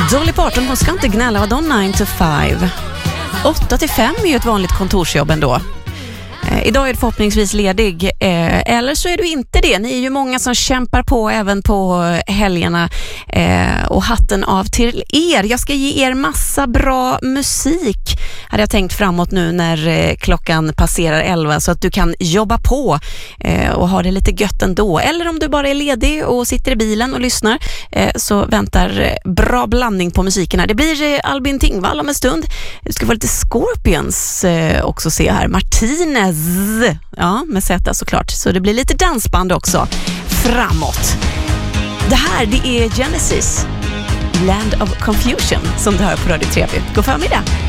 Dolly Parton, hon ska inte gnälla, vad de 9 to 5. 8 till 5 är ju ett vanligt kontorsjobb ändå. Idag är du förhoppningsvis ledig, eller så är du inte det. Ni är ju många som kämpar på även på helgerna, och hatten av till er. Jag ska ge er massa bra musik, hade jag tänkt framåt nu när klockan passerar 11, så att du kan jobba på och ha det lite gött ändå. Eller om du bara är ledig och sitter i bilen och lyssnar, så väntar bra blandning på musiken här. Det blir Albin Tingvall om en stund. Du ska få lite Scorpions också se här. Martinez, ja, med Z såklart. Så det blir lite dansband också framåt. Det här, det är Genesis, Land of Confusion, som du hör på Radio 3. God förmiddag.